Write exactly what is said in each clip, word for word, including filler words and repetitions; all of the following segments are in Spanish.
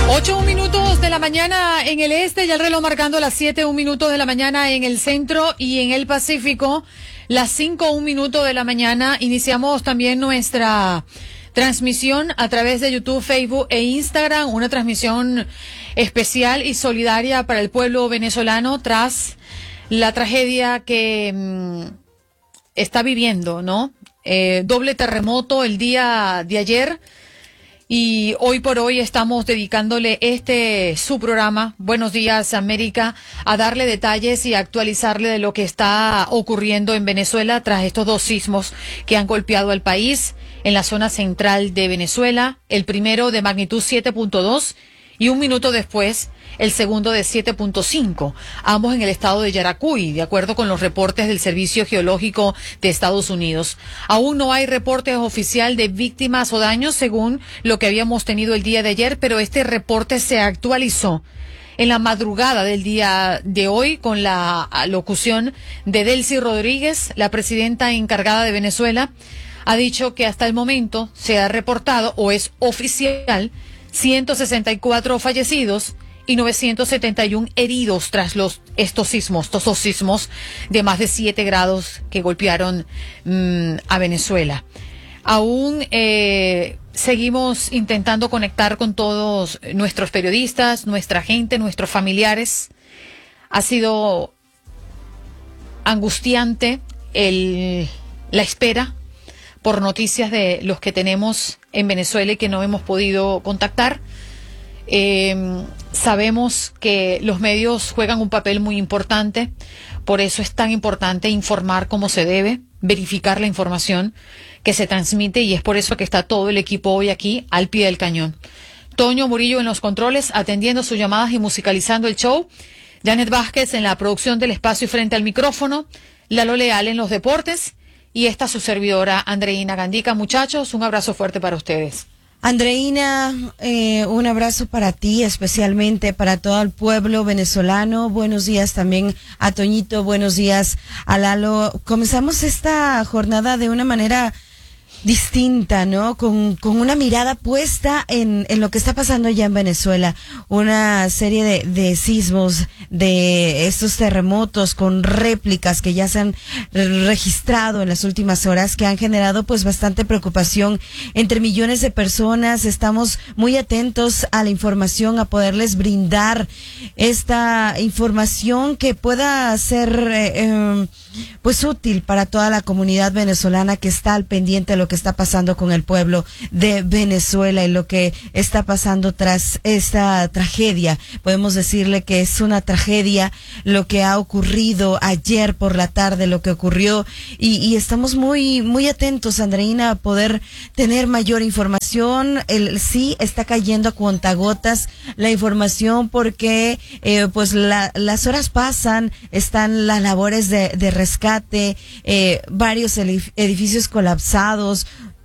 Ocho, un minutos de la mañana en el este y el reloj marcando las siete, un minuto de la mañana en el centro y en el Pacífico. Las cinco, un minuto de la mañana. Iniciamos también nuestra transmisión a través de YouTube, Facebook e Instagram. Una transmisión especial y solidaria para el pueblo venezolano tras la tragedia que mmm, está viviendo, ¿no? Eh, doble terremoto el día de ayer. Y hoy por hoy estamos dedicándole este su programa, Buenos Días América, a darle detalles y actualizarle de lo que está ocurriendo en Venezuela tras estos dos sismos que han golpeado al país en la zona central de Venezuela, el primero de magnitud siete punto dos y un minuto después el segundo de siete punto cinco, ambos en el estado de Yaracuy, de acuerdo con los reportes del Servicio Geológico de Estados Unidos. Aún no hay reportes oficial de víctimas o daños, según lo que habíamos tenido el día de ayer, pero este reporte se actualizó en la madrugada del día de hoy con la locución de Delcy Rodríguez, la presidenta encargada de Venezuela. Ha dicho que hasta el momento se ha reportado, o es oficial, ciento sesenta y cuatro fallecidos y novecientos setenta y uno heridos tras los estos sismos, estos dos sismos de más de siete grados que golpearon mmm, a Venezuela. Aún eh, seguimos intentando conectar con todos nuestros periodistas, nuestra gente, nuestros familiares. Ha sido angustiante el, la espera por noticias de los que tenemos en Venezuela y que no hemos podido contactar. Eh, sabemos que los medios juegan un papel muy importante, por eso es tan importante informar como se debe, verificar la información que se transmite, y es por eso que está todo el equipo hoy aquí al pie del cañón. Toño Murillo en los controles, atendiendo sus llamadas y musicalizando el show. Janet Vázquez en la producción del espacio y frente al micrófono. Lalo Leal en los deportes. Y esta su servidora, Andreina Gandica. Muchachos, un abrazo fuerte para ustedes. Andreina, eh, un abrazo para ti, especialmente para todo el pueblo venezolano. Buenos días también a Toñito, buenos días a Lalo. Comenzamos esta jornada de una manera distinta, ¿no? Con, con una mirada puesta en, en lo que está pasando allá en Venezuela. Una serie de, de sismos, de estos terremotos con réplicas que ya se han registrado en las últimas horas, que han generado pues bastante preocupación entre millones de personas. Estamos muy atentos a la información, a poderles brindar esta información que pueda ser eh, eh, pues útil para toda la comunidad venezolana que está al pendiente de lo que está pasando con el pueblo de Venezuela y lo que está pasando tras esta tragedia. Podemos decirle que es una tragedia lo que ha ocurrido ayer por la tarde, lo que ocurrió, y, y estamos muy muy atentos, Andreina, a poder tener mayor información. El sí está cayendo a cuentagotas la información porque eh, pues la, las horas pasan, están las labores de, de rescate, eh, varios edificios colapsados,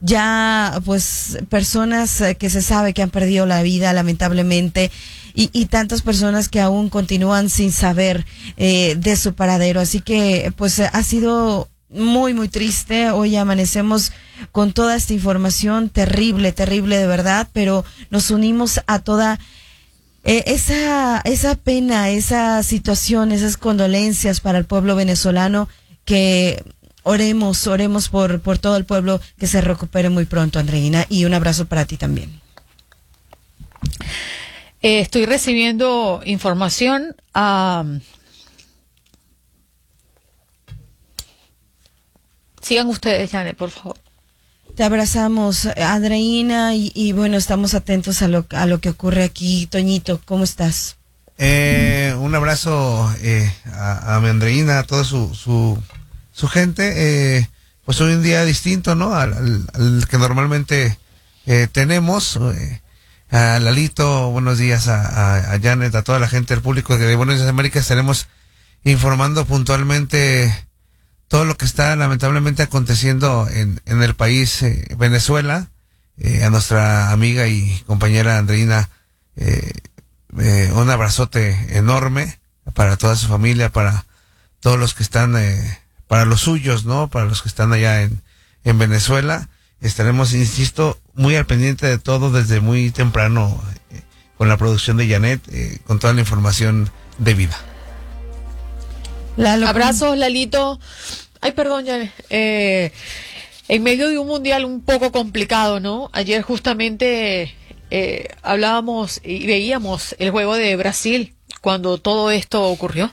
ya pues personas que se sabe que han perdido la vida lamentablemente, y, y tantas personas que aún continúan sin saber eh, de su paradero. Así que pues ha sido muy muy triste. Hoy amanecemos con toda esta información terrible, terrible de verdad, pero nos unimos a toda eh, esa esa pena, esa situación, esas condolencias para el pueblo venezolano. Que oremos, oremos por, por todo el pueblo, que se recupere muy pronto, Andreina, y un abrazo para ti también. Eh, estoy recibiendo información. Um, sigan ustedes, Janet, por favor. Te abrazamos, Andreina, y, y bueno, estamos atentos a lo, a lo que ocurre aquí. Toñito, ¿cómo estás? Eh, un abrazo eh, a, a mi Andreina, a toda su, su, su gente. Eh, pues hoy un día distinto, ¿no? Al, al, al que normalmente eh, tenemos. Eh, a Lalito, buenos días, a, a, a Janet, a toda la gente, al público de Buenos Días América. Estaremos informando puntualmente todo lo que está lamentablemente aconteciendo en, en el país eh, Venezuela. Eh, a nuestra amiga y compañera Andreina, eh, Eh, un abrazote enorme para toda su familia, para todos los que están, eh, para los suyos, ¿no? Para los que están allá en, en Venezuela. Estaremos, insisto, muy al pendiente de todo desde muy temprano, eh, con la producción de Janet, eh, con toda la información debida. Lalo, abrazos, Lalito. Ay, perdón, Janet. Eh, en medio de un mundial un poco complicado, ¿no? Ayer justamente eh, hablábamos y veíamos el juego de Brasil cuando todo esto ocurrió.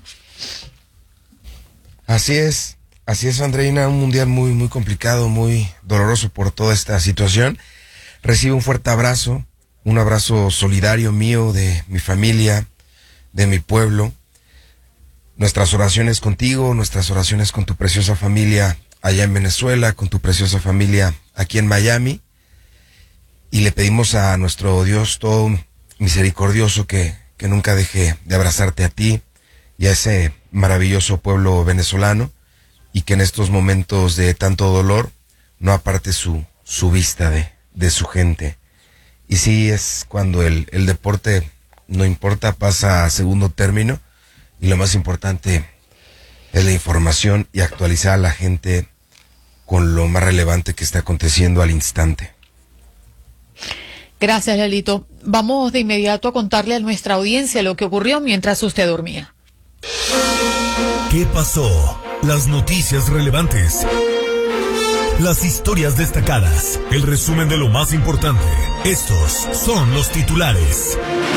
Así es, así es, Andreina, un mundial muy, muy complicado, muy doloroso por toda esta situación. Recibe un fuerte abrazo, un abrazo solidario mío, de mi familia, de mi pueblo. Nuestras oraciones contigo, nuestras oraciones con tu preciosa familia allá en Venezuela, con tu preciosa familia aquí en Miami. Y le pedimos a nuestro Dios todo misericordioso que, que nunca deje de abrazarte a ti y a ese maravilloso pueblo venezolano, y que en estos momentos de tanto dolor no aparte su, su vista de, de su gente. Y sí, es cuando el, el deporte no importa, pasa a segundo término, y lo más importante es la información y actualizar a la gente con lo más relevante que está aconteciendo al instante. Gracias, Lalito. Vamos de inmediato a contarle a nuestra audiencia lo que ocurrió mientras usted dormía. ¿Qué pasó? Las noticias relevantes. Las historias destacadas. El resumen de lo más importante. Estos son los titulares.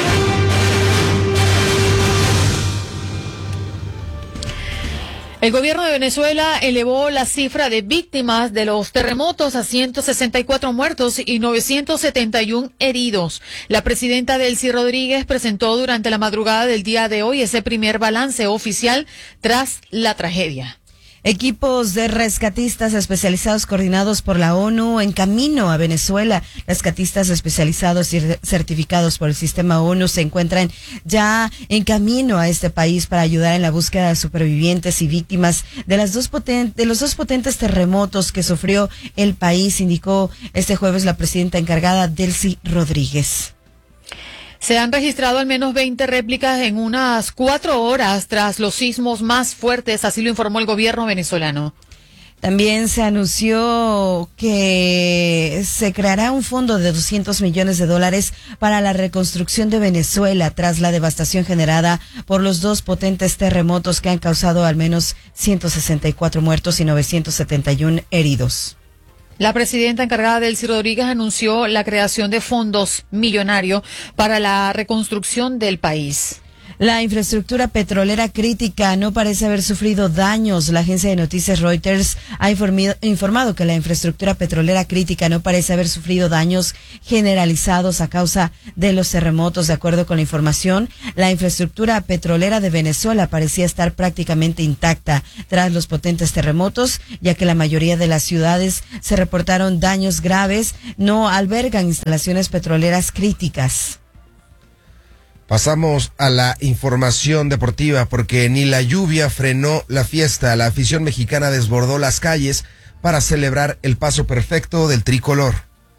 El gobierno de Venezuela elevó la cifra de víctimas de los terremotos a ciento sesenta y cuatro muertos y novecientos setenta y uno heridos. La presidenta Delcy Rodríguez presentó durante la madrugada del día de hoy ese primer balance oficial tras la tragedia. Equipos de rescatistas especializados coordinados por la ONU en camino a Venezuela. Rescatistas especializados y certificados por el sistema ONU se encuentran ya en camino a este país para ayudar en la búsqueda de supervivientes y víctimas de las dos poten- de los dos potentes terremotos que sufrió el país, indicó este jueves la presidenta encargada Delcy Rodríguez. Se han registrado al menos veinte réplicas en unas cuatro horas tras los sismos más fuertes, así lo informó el gobierno venezolano. También se anunció que se creará un fondo de doscientos millones de dólares para la reconstrucción de Venezuela tras la devastación generada por los dos potentes terremotos que han causado al menos ciento sesenta y cuatro muertos y novecientos setenta y uno heridos. La presidenta encargada Delcy Rodríguez anunció la creación de fondos millonarios para la reconstrucción del país. La infraestructura petrolera crítica no parece haber sufrido daños. La agencia de noticias Reuters ha informido, informado que la infraestructura petrolera crítica no parece haber sufrido daños generalizados a causa de los terremotos. De acuerdo con la información, la infraestructura petrolera de Venezuela parecía estar prácticamente intacta tras los potentes terremotos, ya que la mayoría de las ciudades se reportaron daños graves, no albergan instalaciones petroleras críticas. Pasamos a la información deportiva porque ni la lluvia frenó la fiesta. La afición mexicana desbordó las calles para celebrar el paso perfecto del tricolor.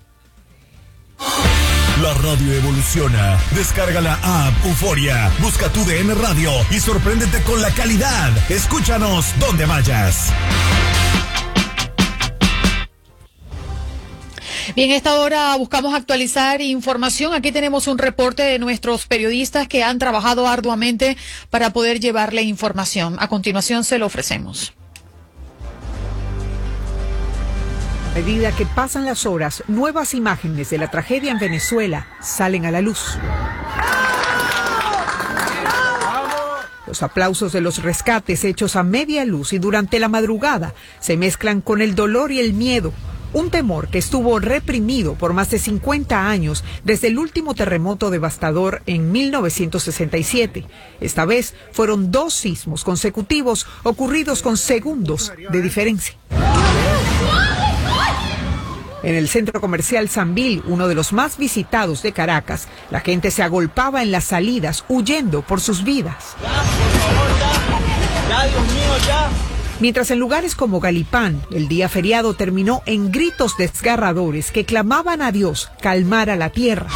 La radio evoluciona. Descarga la app Euforia, busca tu D N Radio y sorpréndete con la calidad. Escúchanos donde vayas. Bien, a esta hora buscamos actualizar información. Aquí tenemos un reporte de nuestros periodistas que han trabajado arduamente para poder llevarle información. A continuación se lo ofrecemos. A medida que pasan las horas, nuevas imágenes de la tragedia en Venezuela salen a la luz. Los aplausos de los rescates hechos a media luz y durante la madrugada se mezclan con el dolor y el miedo. Un temor que estuvo reprimido por más de cincuenta años desde el último terremoto devastador en mil novecientos sesenta y siete. Esta vez fueron dos sismos consecutivos ocurridos con segundos de diferencia. En el centro comercial Sambil, uno de los más visitados de Caracas, la gente se agolpaba en las salidas huyendo por sus vidas. Ya, por favor, ya. Ya, Dios mío, ya. Mientras en lugares como Galipán, el día feriado terminó en gritos desgarradores que clamaban a Dios calmara la tierra.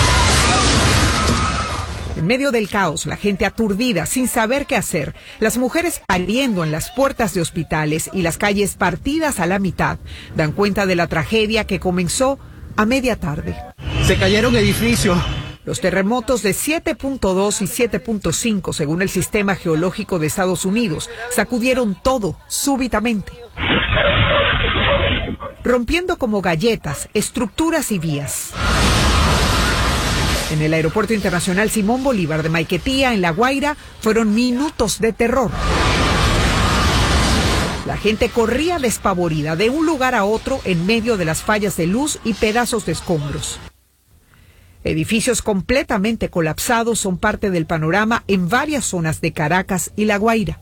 En medio del caos, la gente aturdida, sin saber qué hacer, las mujeres pariendo en las puertas de hospitales y las calles partidas a la mitad, dan cuenta de la tragedia que comenzó a media tarde. Se cayeron edificios, Los terremotos de siete punto dos y siete punto cinco, según el Sistema Geológico de Estados Unidos, sacudieron todo súbitamente, rompiendo como galletas estructuras y vías. En el Aeropuerto Internacional Simón Bolívar de Maiquetía, en La Guaira, fueron minutos de terror. La gente corría despavorida de un lugar a otro en medio de las fallas de luz y pedazos de escombros. Edificios completamente colapsados son parte del panorama en varias zonas de Caracas y La Guaira.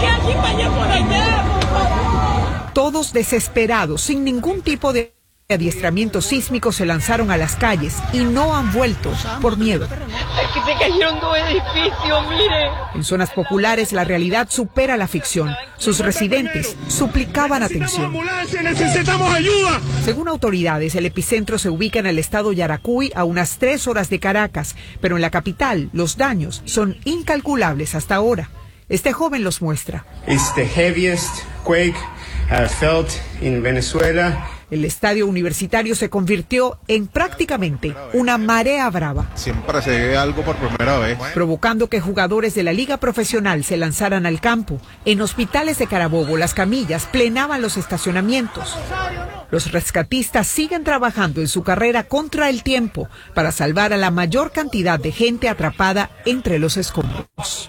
Todos desesperados, sin ningún tipo de adiestramiento sísmico, se lanzaron a las calles y no han vuelto por miedo. Aquí se cayeron dos edificios, mire. En zonas populares la realidad supera la ficción. Sus residentes suplicaban atención. ¡Necesitamos ayuda! Según autoridades, el epicentro se ubica en el estado Yaracuy, a unas tres horas de Caracas, pero en la capital los daños son incalculables hasta ahora. Este joven los muestra. It's the heaviest quake uh, felt in Venezuela. El estadio universitario se convirtió en prácticamente una marea brava. Siempre se ve algo por primera vez. Provocando que jugadores de la liga profesional se lanzaran al campo. En hospitales de Carabobo, las camillas plenaban los estacionamientos. Los rescatistas siguen trabajando en su carrera contra el tiempo para salvar a la mayor cantidad de gente atrapada entre los escombros.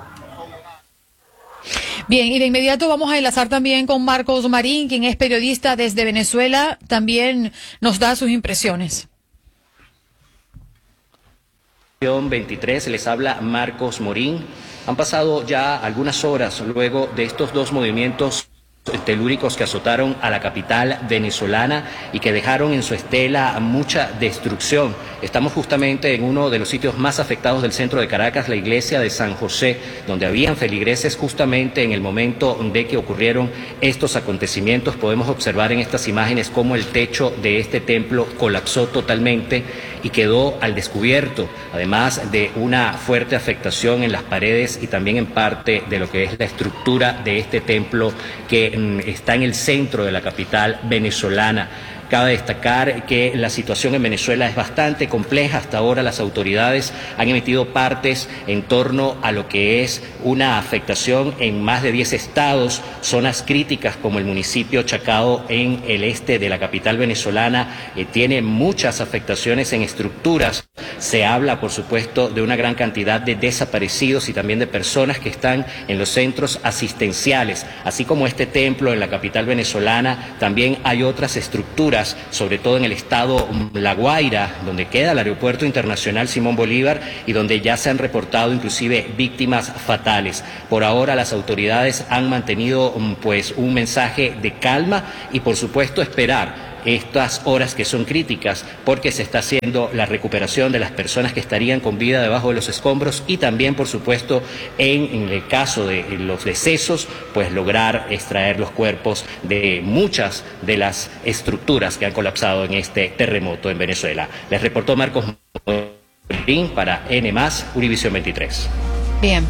Bien, y de inmediato vamos a enlazar también con Marcos Marín, quien es periodista desde Venezuela. También nos da sus impresiones. veintitrés, les habla Marcos Morín. Han pasado ya algunas horas luego de estos dos movimientos telúricos que azotaron a la capital venezolana y que dejaron en su estela mucha destrucción. Estamos justamente en uno de los sitios más afectados del centro de Caracas, la iglesia de San José, donde habían feligreses justamente en el momento de que ocurrieron estos acontecimientos. Podemos observar en estas imágenes cómo el techo de este templo colapsó totalmente y quedó al descubierto, además de una fuerte afectación en las paredes y también en parte de lo que es la estructura de este templo que mm, está en el centro de la capital venezolana. Cabe destacar que la situación en Venezuela es bastante compleja. Hasta ahora las autoridades han emitido partes en torno a lo que es una afectación en más de diez estados, zonas críticas como el municipio Chacao en el este de la capital venezolana, eh, tiene muchas afectaciones en estructuras. Se habla, por supuesto, de una gran cantidad de desaparecidos y también de personas que están en los centros asistenciales. Así como este templo en la capital venezolana, también hay otras estructuras, sobre todo en el estado La Guaira, donde queda el Aeropuerto Internacional Simón Bolívar y donde ya se han reportado inclusive víctimas fatales. Por ahora las autoridades han mantenido pues un mensaje de calma y por supuesto esperar estas horas que son críticas porque se está haciendo la recuperación de las personas que estarían con vida debajo de los escombros y también, por supuesto, en, en el caso de los decesos, pues lograr extraer los cuerpos de muchas de las estructuras que han colapsado en este terremoto en Venezuela. Les reportó Marcos Morín para N más, Univisión veintitrés. Bien.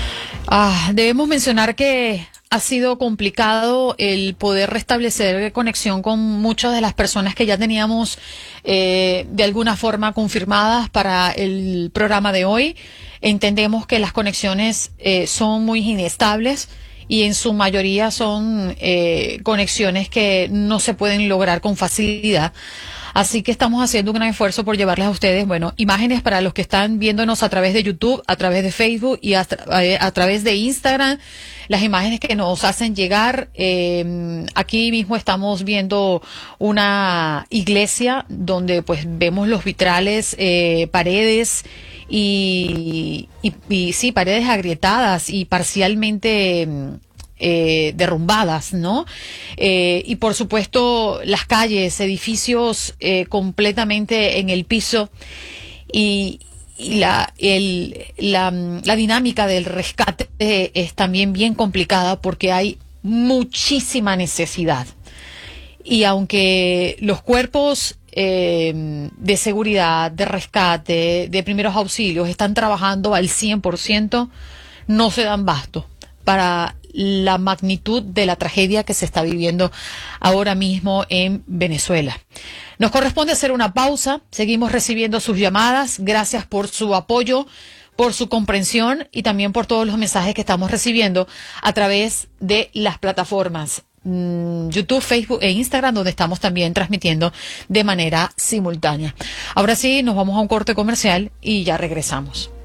Ah, debemos mencionar que ha sido complicado el poder restablecer conexión con muchas de las personas que ya teníamos eh, de alguna forma confirmadas para el programa de hoy. Entendemos que las conexiones eh, son muy inestables y en su mayoría son eh, conexiones que no se pueden lograr con facilidad. Así que estamos haciendo un gran esfuerzo por llevarles a ustedes, bueno, imágenes para los que están viéndonos a través de YouTube, a través de Facebook y a, a, a través de Instagram, las imágenes que nos hacen llegar. Eh, aquí mismo estamos viendo una iglesia donde pues vemos los vitrales, eh, paredes y, y, y sí, paredes agrietadas y parcialmente Eh, derrumbadas, ¿no? Eh, y por supuesto las calles, edificios eh, completamente en el piso y, y la, el, la, la dinámica del rescate es también bien complicada porque hay muchísima necesidad. Y aunque los cuerpos eh, de seguridad, de rescate, de primeros auxilios están trabajando al cien por ciento, no se dan basto para la magnitud de la tragedia que se está viviendo ahora mismo en Venezuela. Nos corresponde hacer una pausa. Seguimos recibiendo sus llamadas. Gracias por su apoyo, por su comprensión y también por todos los mensajes que estamos recibiendo a través de las plataformas YouTube, Facebook e Instagram, donde estamos también transmitiendo de manera simultánea. Ahora sí, nos vamos a un corte comercial y ya regresamos.